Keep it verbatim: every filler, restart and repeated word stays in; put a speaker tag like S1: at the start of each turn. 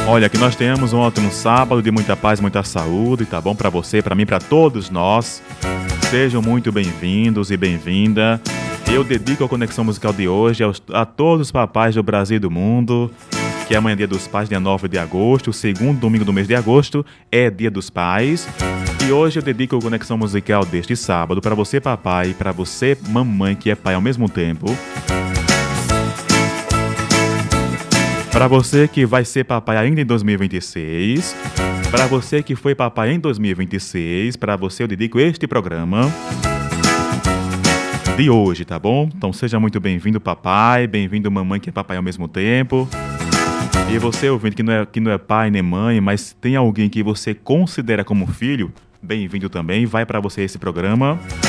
S1: Olha, que nós tenhamos um ótimo sábado de muita paz, muita saúde, tá bom? Pra você, pra mim, pra todos nós. Sejam muito bem-vindos e bem-vinda. Eu dedico a Conexão Musical de hoje aos, a todos os papais do Brasil e do mundo, que amanhã é dia dos pais, dia nove de agosto, o segundo domingo do mês de agosto é dia dos pais. E hoje eu dedico a Conexão Musical deste sábado para você, papai, e para você, mamãe, que é pai ao mesmo tempo. Para você que vai ser papai ainda em dois mil e vinte e seis, para você que foi papai em dois mil e vinte e seis, para você eu dedico este programa de hoje, tá bom? Então seja muito bem-vindo, papai, bem-vindo, mamãe, que é papai ao mesmo tempo. E você, ouvinte, que não é, que não é pai nem mãe, mas tem alguém que você considera como filho, bem-vindo também, vai para você esse programa.